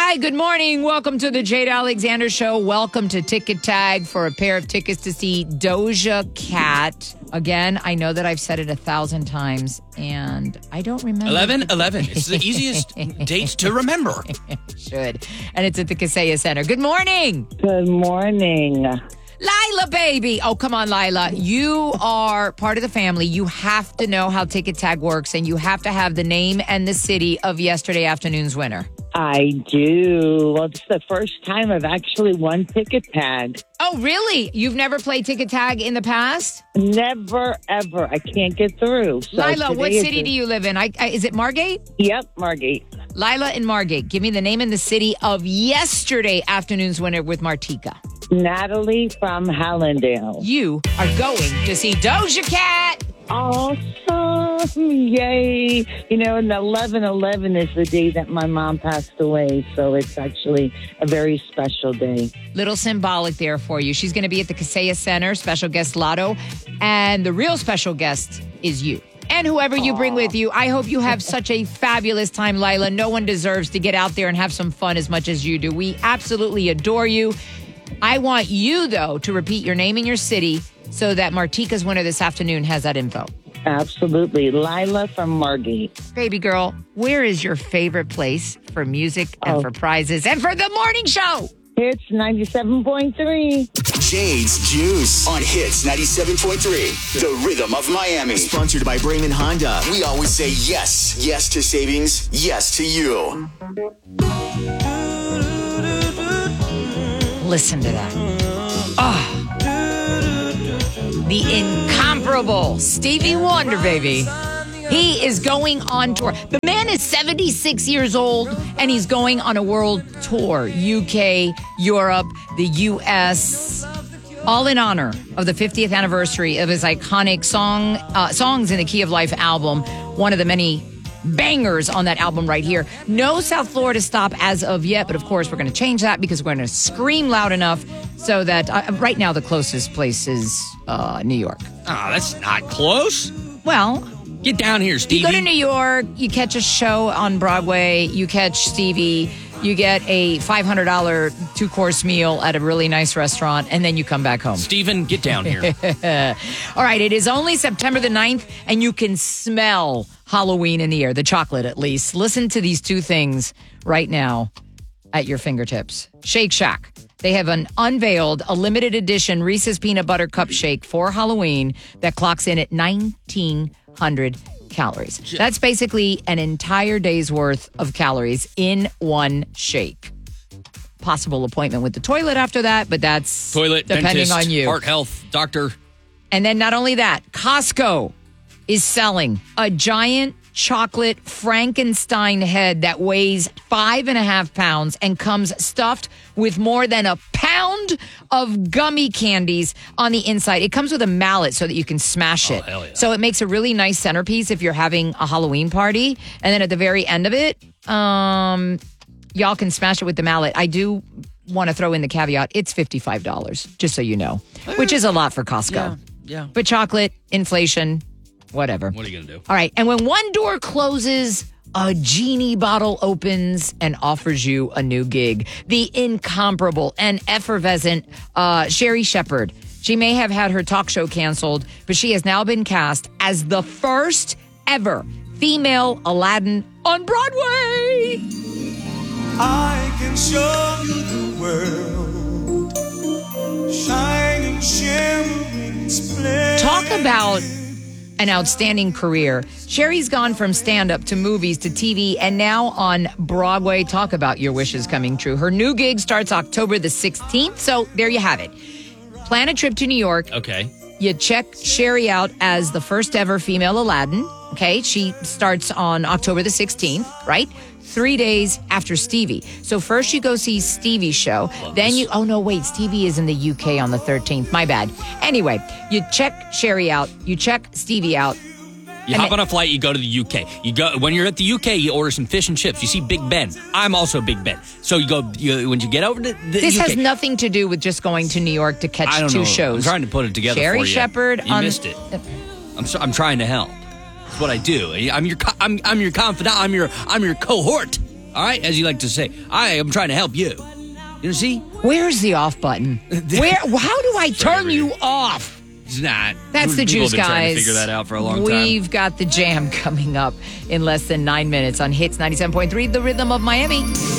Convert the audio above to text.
Hi, good morning. Welcome to the Jade Alexander Show. Welcome to Ticket Tag for a pair of tickets to see Doja Cat. Again, I know that I've said it 1,000 times, and I don't remember. 11. It's the easiest date to remember. Should. And it's at the Kaseya Center. Good morning. Good morning. Lila, baby. Oh, come on, Lila. You are part of the family. You have to know how Ticket Tag works, and you have to have the name and the city of yesterday afternoon's winner. I do. Well, it's the first time I've actually won Ticket Tag. Oh, really? You've never played Ticket Tag in the past? Never, ever. I can't get through. So Lila, what city do you live in? Is it Margate? Yep, Margate. Lila in Margate. Give me the name and the city of yesterday afternoon's winner with Martika. Natalie from Hallandale. You are going to see Doja Cat. Awesome. Yay. You know, and 11/11 is the day that my mom passed away. So it's actually a very special day. Little symbolic there for you. She's going to be at the Kaseya Center, special guest Lotto. And the real special guest is you. And whoever you bring with you, I hope you have such a fabulous time, Lila. No one deserves to get out there and have some fun as much as you do. We absolutely adore you. I want you, though, to repeat your name and your city so that Martika's winner this afternoon has that info. Absolutely. Lila from Margate. Baby girl, where is your favorite place for music and for prizes and for the morning show? It's 97.3. Jade's Juice on Hits 97.3. The Rhythm of Miami. Sponsored by Brayman Honda. We always say yes. Yes to savings. Yes to you. Listen to that. The incomparable Stevie Wonder, baby. He is going on tour. The man is 76 years old, and he's going on a world tour. UK, Europe, the US, all in honor of the 50th anniversary of his iconic Songs in the Key of Life album, one of the many bangers on that album right here. No South Florida stop as of yet, but of course we're going to change that because we're going to scream loud enough so that right now the closest place is New York. Oh, that's not close. Well, get down here, Stevie. You go to New York, you catch a show on Broadway, you catch Stevie, you get a $500 2-course meal at a really nice restaurant, and then you come back home. Steven, get down here. All right, it is only September the 9th, and you can smell Halloween in the air, the chocolate at least. Listen to these two things right now at your fingertips. Shake Shack. They have unveiled a limited edition Reese's Peanut Butter Cup Shake for Halloween that clocks in at 1,900 calories. That's basically an entire day's worth of calories in one shake. Possible appointment with the toilet after that, but that's toilet, depending dentist, on you. Heart health, doctor. And then not only that, Costco is selling a giant chocolate Frankenstein head that weighs 5.5 pounds and comes stuffed with more than a pound of gummy candies on the inside. It comes with a mallet so that you can smash it. Hell yeah. So it makes a really nice centerpiece if you're having a Halloween party. And then at the very end of it, y'all can smash it with the mallet. I do want to throw in the caveat, it's $55, just so you know, which is a lot for Costco. Yeah. But chocolate, inflation, whatever. What are you going to do? All right. And when one door closes, a genie bottle opens and offers you a new gig. The incomparable and effervescent Sherry Shepherd. She may have had her talk show canceled, but she has now been cast as the first ever female Aladdin on Broadway. I can show you the world, shining, shimmering, splendid. Talk about an outstanding career. Sherry's gone from stand-up to movies to TV and now on Broadway. Talk about your wishes coming true. Her new gig starts October the 16th, so there you have it. Plan a trip to New York. Okay. You check Sherry out as the first ever female Aladdin. Okay, she starts on October the 16th, right? 3 days after Stevie. So first you go see Stevie's show. Then you, oh no, wait, Stevie is in the UK on the 13th. My bad. Anyway, you check Sherry out. You check Stevie out. You hop on a flight, you go to the UK. You go when you're at the UK, you order some fish and chips. You see Big Ben. I'm also Big Ben. So you go when you get over to the This UK. has nothing to do with just going to New York to catch I don't two know. shows. I'm trying to put it together Sherry for you. Shepherd You missed it. I'm trying to help. That's what I do. I'm your confidant. I'm your cohort. All right, as you like to say, I am trying to help you. You see? Where's the off button? How do I turn you off? It's not. That's the People juice, have been trying to guys. figure that out for a long time. We've got the jam coming up in less than 9 minutes on Hits 97.3, The Rhythm of Miami.